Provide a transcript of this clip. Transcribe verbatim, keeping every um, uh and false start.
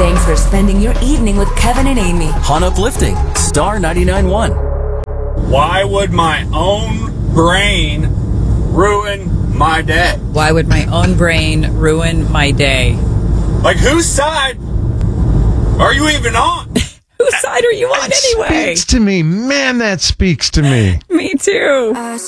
Thanks for spending your evening with Kevin and Amy. On Uplifting, Star ninety-nine point one. Why would my own brain ruin my day? Why would my own brain ruin my day? Like, whose side are you even on? Whose side are you on That anyway? speaks to me. Man, that speaks to me. Me too.